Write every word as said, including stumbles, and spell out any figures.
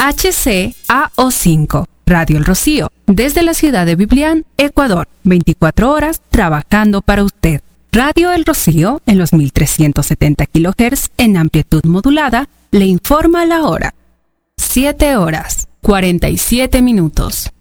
H C A O cinco, Radio El Rocío, desde la ciudad de Biblián, Ecuador, veinticuatro horas trabajando para usted. Radio El Rocío, en los mil trescientos setenta kilohertz en amplitud modulada, le informa la hora. siete horas, cuarenta y siete minutos.